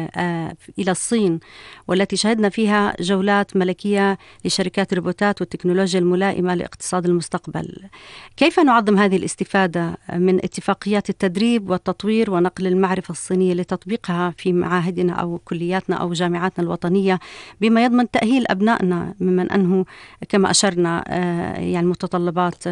إلى الصين، والتي شهدنا فيها جولات ملكية لشركات الروبوتات والتكنولوجيا الملائمة لاقتصاد المستقبل. كيف نعظم هذه الاستفادة من اتفاقيات التدريب والتطوير ونقل المعرفة الصينية لتطبيقها في معاهدنا أو كلياتنا أو جامعاتنا الوطنية، بما يضمن تأهيل أبنائنا ممن أنهوا كما أشرنا يعني متطلبات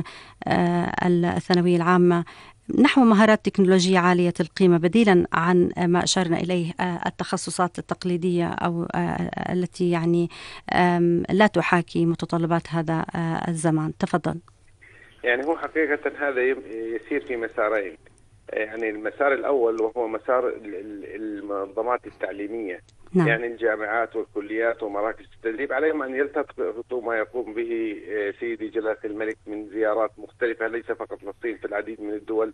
الثانوية العامة نحو مهارات تكنولوجية عالية القيمة، بديلا عن ما أشرنا إليه التخصصات التقليدية أو التي يعني لا تحاكي متطلبات هذا الزمان. تفضل. يعني هو حقيقة هذا يسير في مسارين. يعني المسار الأول وهو مسار المنظمات التعليمية. نعم. يعني الجامعات والكليات ومراكز التدريب عليهم أن يلتقطوا ما يقوم به سيدي جلالة الملك من زيارات مختلفة ليس فقط للصين، في العديد من الدول،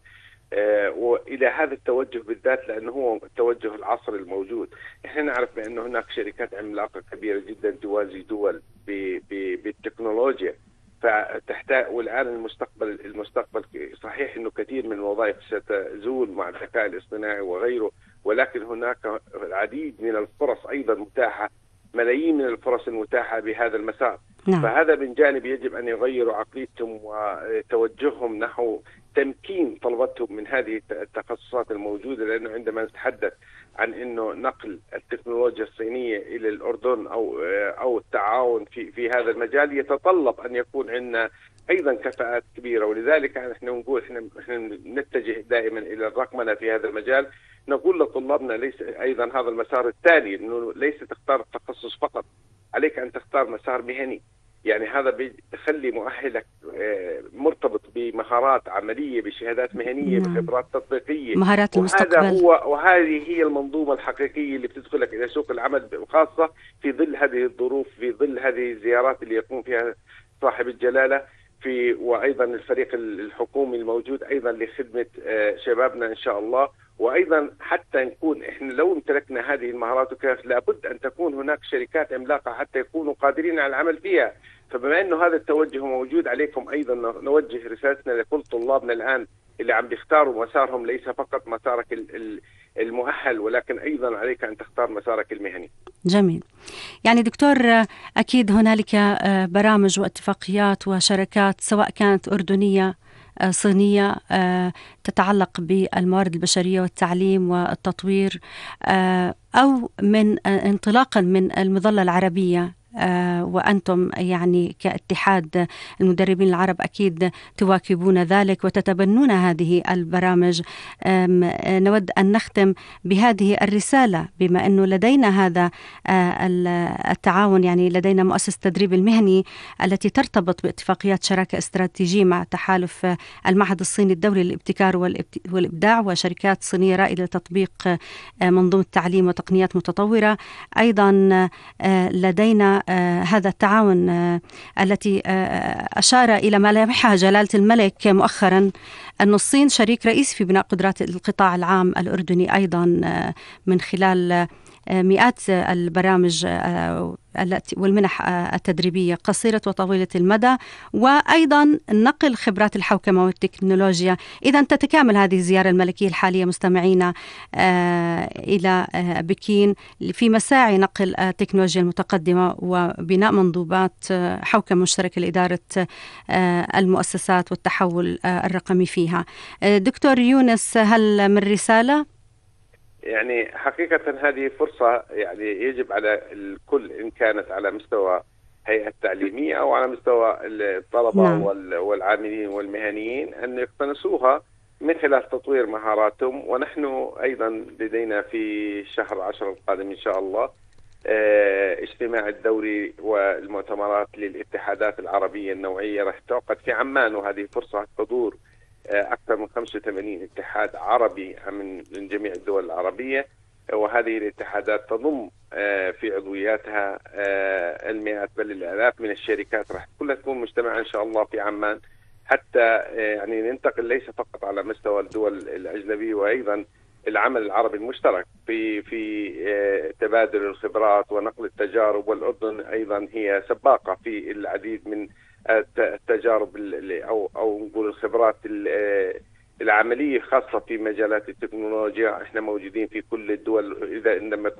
وإلى هذا التوجه بالذات، لأنه هو توجه العصر الموجود. احنا نعرف بأن هناك شركات عملاقة كبيرة جدا توازي دول بالتكنولوجيا، فتحتاج. والآن المستقبل صحيح أنه كثير من الوظائف ستزول مع الذكاء الاصطناعي وغيره، ولكن هناك العديد من الفرص أيضا متاحة، ملايين من الفرص المتاحة بهذا المسار. نعم. فهذا من جانب يجب أن يغيروا عقليتهم وتوجههم نحو تمكين طلبتهم من هذه التخصصات الموجودة، لأنه عندما نتحدث عن أنه نقل التكنولوجيا الصينية إلى الأردن أو التعاون في هذا المجال يتطلب أن يكون عندنا أيضا كفاءات كبيرة. ولذلك احنا نقول احنا نتجه دائما إلى الرقمنة في هذا المجال. نقول لطلابنا ليس أيضا هذا المسار الثاني، أنه ليس تختار التخصص فقط، عليك أن تختار مسار مهني. يعني هذا بيخلي مؤهلك مرتبط بمهارات عملية، بشهادات مهنية، بخبرات تطبيقية، مهارات المستقبل. وهذه هي المنظومة الحقيقية اللي بتدخلك إلى سوق العمل، خاصة في ظل هذه الظروف، في ظل هذه الزيارات اللي يقوم فيها صاحب الجلالة وأيضا الفريق الحكومي الموجود أيضا لخدمة شبابنا إن شاء الله. وأيضا حتى نكون إحنا لو امتلكنا هذه المهارات وكيف، لابد أن تكون هناك شركات عملاقة حتى يكونوا قادرين على العمل فيها. فبما أنه هذا التوجه موجود، عليكم أيضا نوجه رسالتنا لكل طلابنا الآن اللي عم بيختاروا مسارهم، ليس فقط مسارك المؤهل، ولكن أيضا عليك أن تختار مسارك المهني. جميل. يعني دكتور، أكيد هنالك برامج واتفاقيات وشركات سواء كانت أردنية صينية تتعلق بالموارد البشرية والتعليم والتطوير، أو من انطلاقا من المظلة العربية، وأنتم يعني كاتحاد المدربين العرب أكيد تواكبون ذلك وتتبنون هذه البرامج. نود أن نختم بهذه الرسالة، بما أنه لدينا هذا التعاون، يعني لدينا مؤسسة التدريب المهني التي ترتبط باتفاقيات شراكة استراتيجية مع تحالف المعهد الصيني الدولي للابتكار والإبداع وشركات صينية رائدة لتطبيق منظومة التعليم وتقنيات متطورة. أيضا لدينا هذا التعاون التي أشار إلى ملامحها جلالة الملك مؤخرا، أن الصين شريك رئيسي في بناء قدرات القطاع العام الأردني، أيضا من خلال مئات البرامج والمنح التدريبية قصيرة وطويلة المدى، وأيضا نقل خبرات الحوكمة والتكنولوجيا. إذا تتكامل هذه الزيارة الملكية الحالية مستمعينا إلى بكين في مساعي نقل التكنولوجيا المتقدمة وبناء منظومات حوكمة مشتركة لإدارة المؤسسات والتحول الرقمي فيها. دكتور يونس، هل من رسالة؟ يعني حقيقة هذه فرصة، يعني يجب على الكل، إن كانت على مستوى هيئة التعليمية أو على مستوى الطلبة نعم. والعاملين والمهنيين أن يقتنصوها من خلال تطوير مهاراتهم. ونحن أيضا لدينا في شهر 10 القادم إن شاء الله اجتماع الدوري والمؤتمرات للاتحادات العربية النوعية راح تعقد في عمان، وهذه فرصة حضور أكثر من 85 اتحاد عربي من جميع الدول العربية، وهذه الاتحادات تضم في عضوياتها المئات بل الآلاف من الشركات، راح كلها تكون مجتمعة إن شاء الله في عمان، حتى يعني ننتقل ليس فقط على مستوى الدول الأجنبية، وأيضا العمل العربي المشترك في تبادل الخبرات ونقل التجارب. والأردن أيضا هي سباقة في العديد من التجارب أو نقول الخبرات العملية، خاصة في مجالات التكنولوجيا. احنا موجودين في كل الدول، إذا عندما